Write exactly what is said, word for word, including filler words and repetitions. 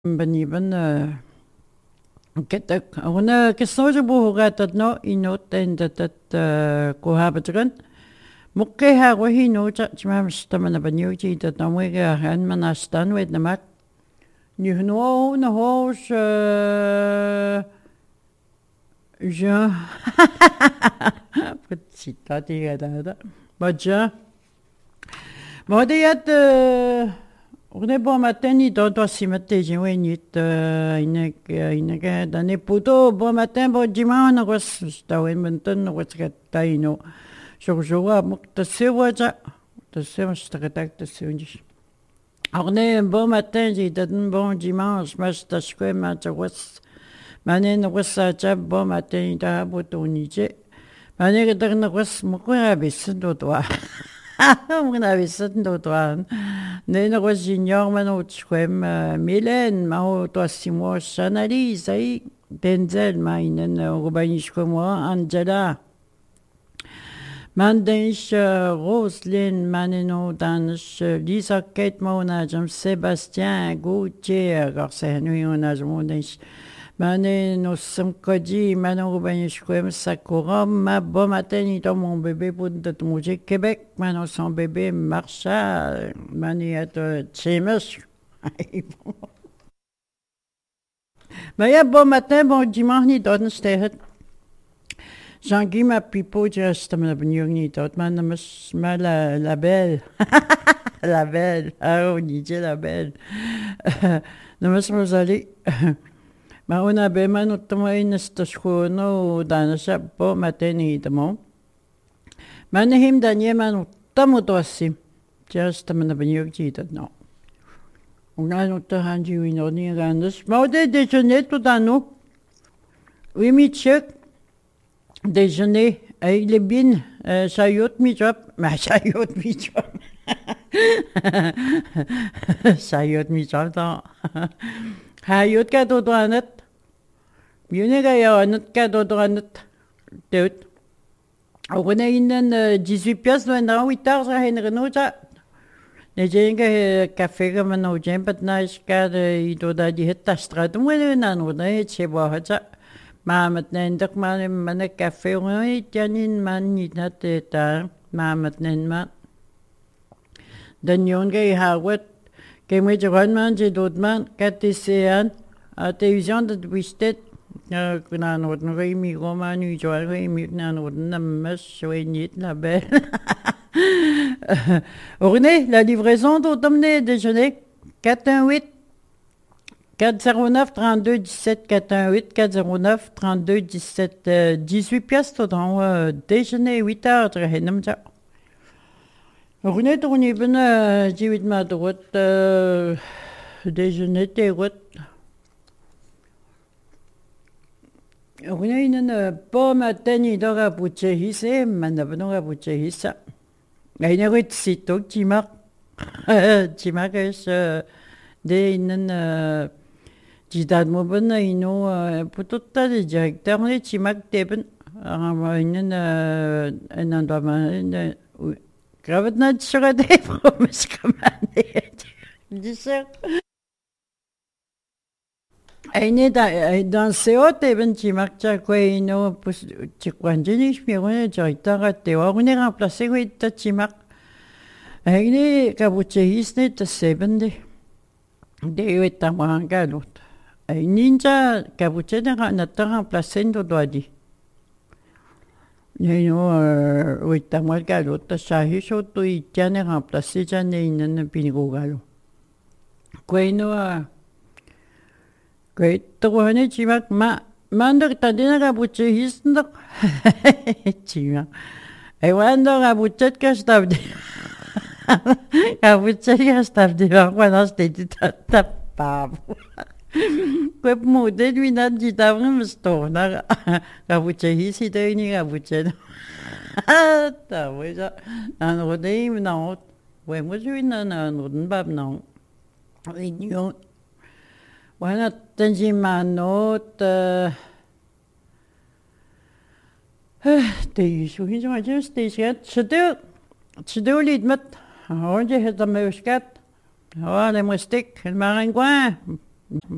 Baniban ketak una kesoja buhugatat no inot endatat kuhabatagan mukke ha wahi no cha chmamstamana banyuji tat namwega han manastan wed namat nuhno na hos je petita tiga da baja modiyat on est bon matin, ni dans toi si matin, j'ai oui, ni une une d'année plutôt bon matin, bon dimanche, on reste dans une montagne, on reste taino. Je joue à moi, tu sais quoi ça, tu sais moi je te contacte, tu sais oui. On est un bon matin, j'ai donné un bon dimanche, mais je t'ai quoi, mais tu reste, mané on reste à ça bon matin, il t'a bouton niche, mané que t'as on reste, moi quoi, abaissé de toi. Mwen a visset do toan. Ne no junior mano tschwem Milen ma to simo chanali sai Denzel ma inen urbanisch como Angela. Man dench Roslyn maneno danch Lisa Kate Mona jam Sébastien Gauthier garse nu ona jam dench Mané no sam kodi mano urbanisch comme Sakura ma bon matin ni dans mon bébé pour de manger Québec mano son bébé marcha mani at chemes mais ya bon matin bon dimanche ni dans stehet Jean-Guy ma pipo just ma bnyung ni tot man ma la la belle la belle ah on dit la belle non mais nous aller ma una be man utmay nastashkono danasha po mateni tamo manhim danye man utamo tosim just man banyog jita no una nutta hanji wino ni gandas ma de déjeuner tout à nous oui mi check déjeuner avec les bines chayot mi job ma chayot mi job chayot mi job da hayot ka to to anat Yune gaya anat ka to to anat teut on a une dix-huit pièces dans huit heures ça hen renoja ne jenga café ga mano jempat na ska de ito da di hetta strat mo na no da che ba ha mamat nen dak man man café oi janin man ni na te ta mamat nen ma dan yon ga hawat ke me jogan man je dot man katisean a television de wistet kuna no no ga mi go man ni jo ga mi na no na mas shwe nit la belle René, la livraison d'automne déjeuner quatre un huit quatre zéro neuf trente-deux dix-sept quatre un huit quatre zéro neuf trente-deux dix-sept dix-huit pièces dans euh, déjeuner huit heures de henam ja René tourni ben dix-huit ma droite déjeuner te route René inen pas matin ni dora puche hisse man na benora puche hissa Eine rit sito timak timak es de inen jidad mo ben ino pututta de directeur ne timak teben inen en andama gravet na tsura de promis kamane diser Eine da dans seot eben timak cha ko ino pus chikwanjini shmiro directeur te wa ne remplacer ko ta timak Eine kabuche hisne ta sebende de eta mangalot Ai ninja kabuche na na ta remplacendo doadi Ne no eta mangalot ta shahi sho to itane remplacer jane inen pinigo galo Ko ino Great, the one is Chimak Ma Mander Tadina Buche Hisnder Chima. I wonder about that Castabdi. I would say Castabdi when I stated that Pab. Quip mooded we not did have stone. I would say he's sitting, I would say. That was a and what they even out. When was you in an wooden bab now? We knew. Bueno, tenjimanot te suhin som just det skat så det så det lidt med og det hedder med skat og det må stikke maringua